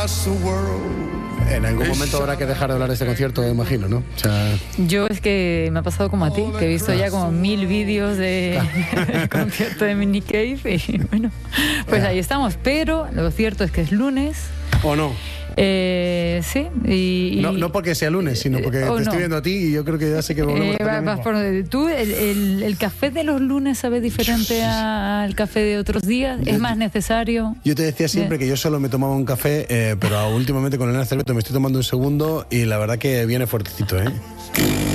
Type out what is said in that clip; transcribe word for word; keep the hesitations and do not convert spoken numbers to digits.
across the world. En algún momento habrá que dejar de hablar de este concierto, imagino, ¿no? O sea... Yo es que me ha pasado como a ti, que he visto ya como mil vídeos de concierto de Nick Cave y bueno, pues ahí estamos. Pero lo cierto es que es lunes. ¿O no? Eh, sí. Y, y, no, no porque sea lunes, sino porque te no. estoy viendo a ti y yo creo que ya sé que volvemos eh, a vas por, ¿Tú, el, el, el café de los lunes sabe diferente a, al café de otros días? ¿Es más necesario? Yo te decía siempre que yo solo me tomaba un café, eh, pero últimamente con el Cerveto me estoy tomando un segundo y la verdad que viene fuertecito, ¿eh?